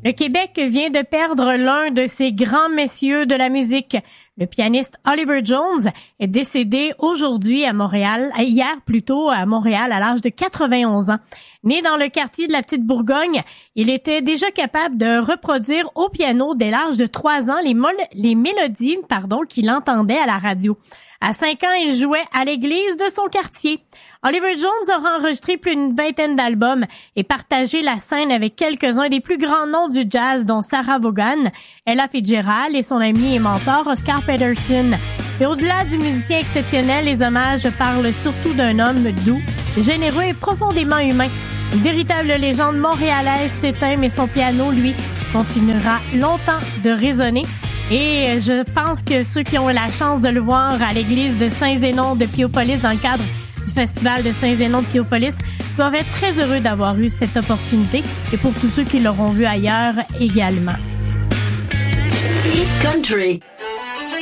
Le Québec vient de perdre l'un de ses grands messieurs de la musique. Le pianiste Oliver Jones est décédé aujourd'hui à Montréal, hier plutôt à Montréal, à l'âge de 91 ans. Né dans le quartier de la Petite Bourgogne, il était déjà capable de reproduire au piano dès l'âge de 3 ans les mélodies qu'il entendait à la radio. À 5 ans, il jouait à l'église de son quartier. Oliver Jones aura enregistré plus d'une vingtaine d'albums et partagé la scène avec quelques-uns des plus grands noms du jazz, dont Sarah Vaughan, Ella Fitzgerald et son ami et mentor Oscar Peterson. Et au-delà du musicien exceptionnel, les hommages parlent surtout d'un homme doux, généreux et profondément humain. Une véritable légende montréalaise s'éteint, mais son piano, lui, continuera longtemps de résonner. Et je pense que ceux qui ont la chance de le voir à l'église de Saint-Zénon de Piopolis dans le cadre du festival de Saint-Zénon de Piopolis doivent être très heureux d'avoir eu cette opportunité et pour tous ceux qui l'auront vu ailleurs également. Hit Country.